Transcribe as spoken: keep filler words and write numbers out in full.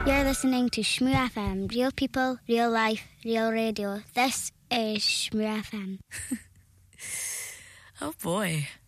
You're listening to Shmoo F M. Real people, real life, real radio. This is Shmoo F M. Oh boy.